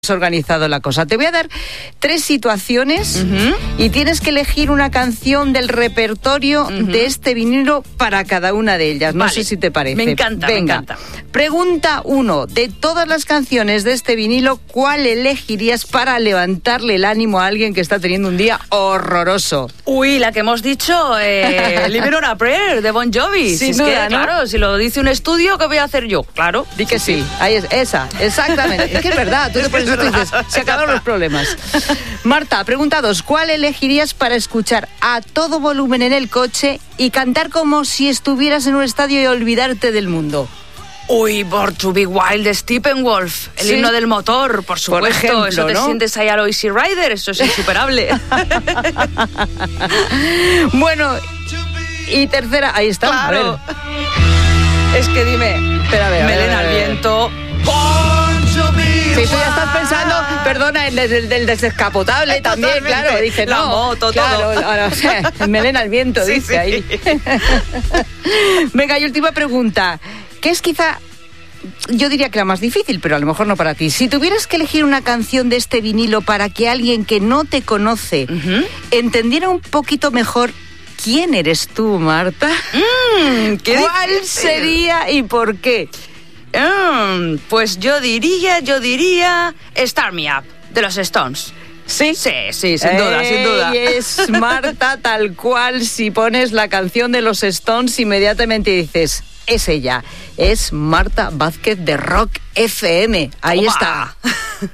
organizado la cosa. Te voy a dar 3 situaciones y tienes que elegir una canción del repertorio de este vinilo para cada una de ellas. No sé si te parece. Me encanta, Venga. me encanta. Pregunta 1. De todas las canciones de este vinilo, ¿cuál elegirías para levantarle el ánimo a alguien que está teniendo un día horroroso? Uy, la que hemos dicho, Living on a Prayer, de Bon Jovi. Sin si duda, es que, ¿no? Claro, si lo dice un estudio, ¿qué voy a hacer yo? Claro. Di que sí. Ahí es, esa, exactamente. Es que es verdad, tú te pones esto y dices, se acabaron los problemas. Marta, pregunta 2. ¿Cuál elegirías para escuchar a todo volumen en el coche y cantar como si estuvieras en un estadio y olvidarte del mundo? Uy, Born to Be Wild de Steppenwolf, el Sí. himno del motor, por supuesto. ejemplo, eso te ¿no? sientes ahí a lo Easy Rider, eso es insuperable. Bueno, y tercera, ahí está. Claro. A ver. Es que dime. Espera, a ver. Melena al viento. Si tú ya estás pensando, perdona, en el del desescapotable también, Totalmente. claro. Dice, La no, moto, claro, todo. Ahora, o sea, melena al viento, Sí, dice sí. ahí. Venga, y última pregunta. ¿Qué es quizá, yo diría que la más difícil, pero a lo mejor no para ti? Si tuvieras que elegir una canción de este vinilo para que alguien que no te conoce entendiera un poquito mejor quién eres tú, Marta, ¿Qué ¿cuál difícil? sería y por qué? Pues yo diría Start Me Up, de los Stones. ¿Sí? Sí, sin duda, sin duda. Es Marta tal cual. Si pones la canción de los Stones, inmediatamente dices, es ella. Es Marta Vázquez de Rock FM. Ahí Toma. está.